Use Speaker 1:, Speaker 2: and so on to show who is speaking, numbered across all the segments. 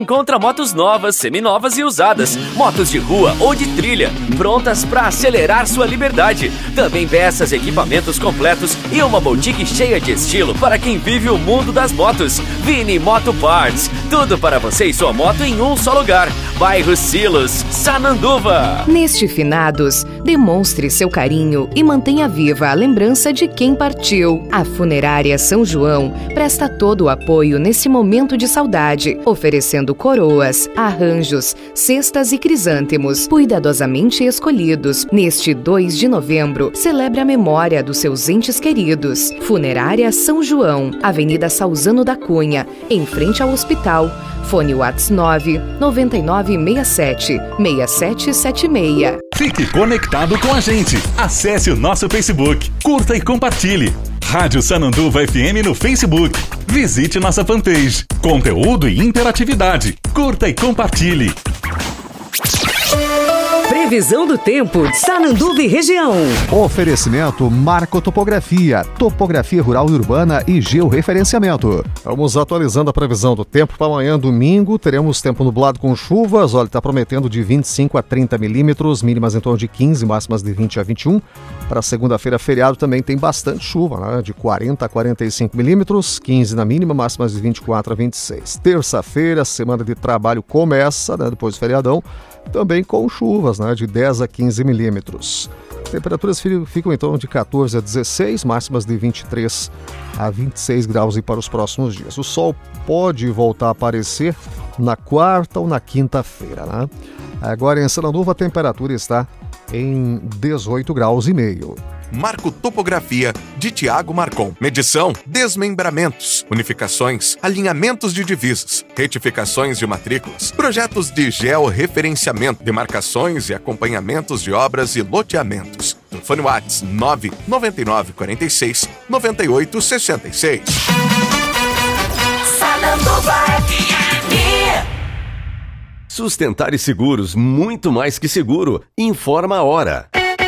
Speaker 1: Encontra motos novas, seminovas e usadas, motos de rua ou de trilha, prontas para acelerar sua liberdade. Também peças, equipamentos completos e uma boutique cheia de estilo para quem vive o mundo das motos. Vini Moto Parts, tudo para você e sua moto em um só lugar. Bairro Silos, Sananduva.
Speaker 2: Neste finados, demonstre seu carinho e mantenha viva a lembrança de quem partiu. A Funerária São João presta todo o apoio nesse momento de saudade, oferecendo coroas, arranjos, cestas e crisântemos cuidadosamente escolhidos. Neste 2 de novembro, celebre a memória dos seus entes queridos. Funerária São João, Avenida Salzano da Cunha, em frente ao hospital. Fone WhatsApp 99967-6776.
Speaker 3: Fique conectado com a gente. Acesse o nosso Facebook, curta e compartilhe. Rádio Sananduva FM no Facebook. Visite nossa fanpage. Conteúdo e interatividade. Curta e compartilhe.
Speaker 4: Previsão do tempo de Sananduva e região.
Speaker 5: Oferecimento Marco Topografia, topografia rural e urbana e georreferenciamento. Vamos atualizando a previsão do tempo para amanhã, domingo. Teremos tempo nublado com chuvas. Olha, está prometendo de 25 a 30 milímetros, mínimas em torno de 15, máximas de 20 a 21. Para segunda-feira, feriado, também tem bastante chuva, né? De 40 a 45 milímetros, 15 na mínima, máximas de 24 a 26. Terça-feira, semana de trabalho começa, né? Depois do feriadão, também com chuvas, né? De 10 a 15 milímetros. Temperaturas ficam em torno de 14 a 16, máximas de 23 a 26 graus e para os próximos dias. O sol pode voltar a aparecer na quarta ou na quinta-feira, né? Agora em Sananduva a temperatura está em 18 graus e meio.
Speaker 6: Marco Topografia, de Tiago Marcon. Medição, desmembramentos, unificações, alinhamentos de divisas, retificações de matrículas, projetos de georreferenciamento, demarcações e acompanhamentos de obras e loteamentos. Telefone WhatsApp 99946 9866.
Speaker 7: Sananduva FM.
Speaker 8: Sustentar e Seguros, muito mais que seguro. Informa a hora.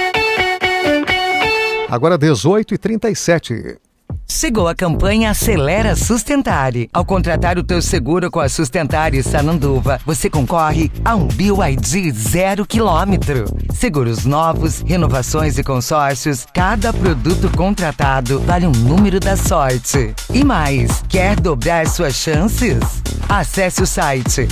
Speaker 5: Agora 18h37.
Speaker 9: Chegou a campanha Acelera Sustentare. Ao contratar o teu seguro com a Sustentare Sananduva, você concorre a um BYD 0 km. Seguros novos, renovações e consórcios, cada produto contratado vale um número da sorte. E mais, quer dobrar suas chances? Acesse o site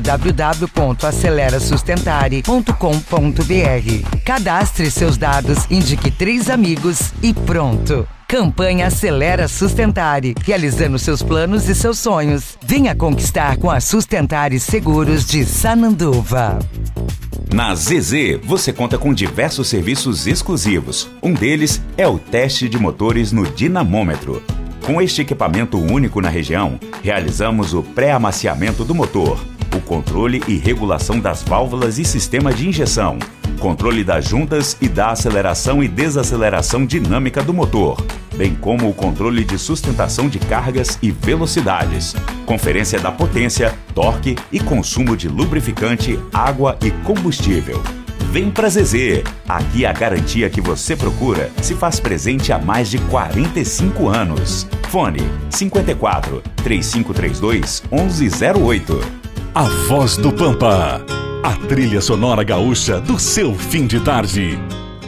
Speaker 9: www.acelerasustentare.com.br. Cadastre seus dados, indique 3 amigos e pronto. Campanha Acelera Sustentare, realizando seus planos e seus sonhos. Venha conquistar com a Sustentare Seguros de Sananduva.
Speaker 10: Na ZZ, você conta com diversos serviços exclusivos. Um deles é o teste de motores no dinamômetro. Com este equipamento único na região, realizamos o pré-amaciamento do motor, o controle e regulação das válvulas e sistema de injeção, controle das juntas e da aceleração e desaceleração dinâmica do motor, bem como o controle de sustentação de cargas e velocidades, conferência da potência, torque e consumo de lubrificante, água e combustível. Vem pra ZZ. Aqui a garantia que você procura se faz presente há mais de 45 anos. Fone 54 3532 1108.
Speaker 3: A Voz do Pampa. A trilha sonora gaúcha do seu fim de tarde.